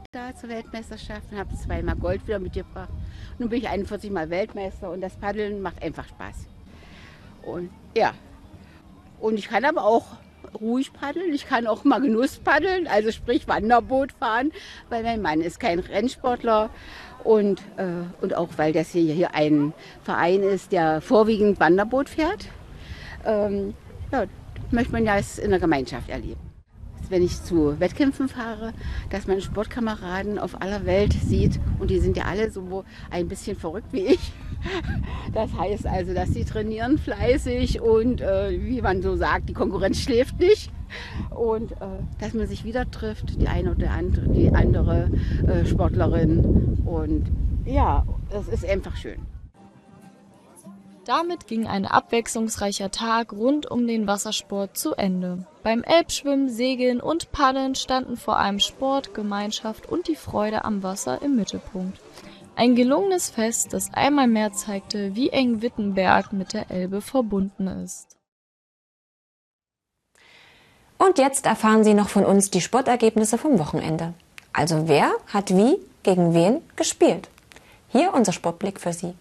Da zur Weltmeisterschaft und habe 2-mal Gold wieder mitgebracht. Nun bin ich 41 Mal Weltmeister und das Paddeln macht einfach Spaß. Und ja, und ich kann aber auch ruhig paddeln. Ich kann auch mal Genuss paddeln, also sprich Wanderboot fahren, weil mein Mann ist kein Rennsportler und auch weil das hier ein Verein ist, der vorwiegend Wanderboot fährt. Ja, möchte man ja es in der Gemeinschaft erleben. Wenn ich zu Wettkämpfen fahre, dass man Sportkameraden auf aller Welt sieht und die sind ja alle so ein bisschen verrückt wie ich. Das heißt also, dass sie trainieren fleißig und wie man so sagt, die Konkurrenz schläft nicht. Und dass man sich wieder trifft, die eine oder die andere Sportlerin. Und ja, es ist einfach schön. Damit ging ein abwechslungsreicher Tag rund um den Wassersport zu Ende. Beim Elbschwimmen, Segeln und Paddeln standen vor allem Sport, Gemeinschaft und die Freude am Wasser im Mittelpunkt. Ein gelungenes Fest, das einmal mehr zeigte, wie eng Wittenberg mit der Elbe verbunden ist. Und jetzt erfahren Sie noch von uns die Sportergebnisse vom Wochenende. Also wer hat wie gegen wen gespielt? Hier unser Sportblick für Sie.